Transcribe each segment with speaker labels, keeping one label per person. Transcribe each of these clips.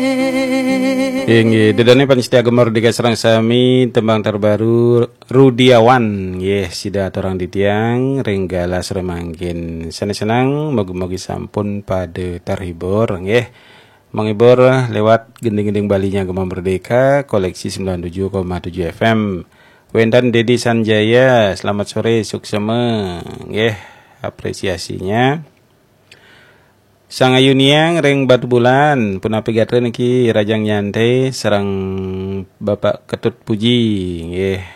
Speaker 1: Inggih, dedane panitia gemar di serang sami tembang terbaru Rudiawan. Sida aturang di tiang renggala seremangkin. Senang-senang mogi-mogi sampun pada terhibur menghibur lewat gending-gending Balinya Gema Merdeka koleksi 97,7 FM. Wendan Dedi Sanjaya, selamat sore suksema. Apresiasinya Sang Ayuniang Reng Batu Bulan punapi gatreun iki Rajang Nyantai sareng Bapak Ketut Puji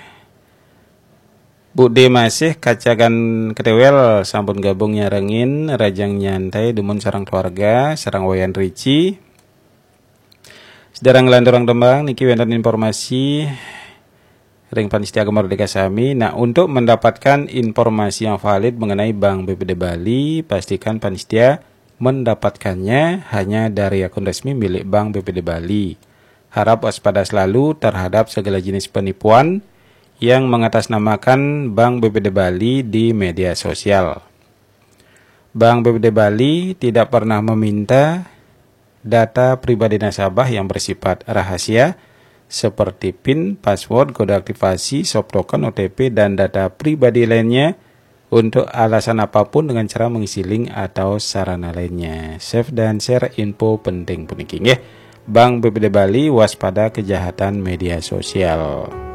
Speaker 1: Bude masih kacagan ketewel sampun gabung nyarengin Rajang Nyantai dumun sareng keluarga sareng Wayan Rici Sedarang ngelandurang tembang niki wonten informasi Ring Panitia Merdeka Sami. Nah, untuk mendapatkan informasi yang valid mengenai Bank BPD Bali, pastikan panitia mendapatkannya hanya dari akun resmi milik Bank BPD Bali. Harap waspada selalu terhadap segala jenis penipuan yang mengatasnamakan Bank BPD Bali di media sosial. Bank BPD Bali tidak pernah meminta data pribadi nasabah yang bersifat rahasia seperti PIN, password, kode aktivasi, soft token, OTP, dan data pribadi lainnya untuk alasan apapun dengan cara mengisi link atau sarana lainnya. Save dan share info penting puniki Bank BPD Bali waspada kejahatan media sosial.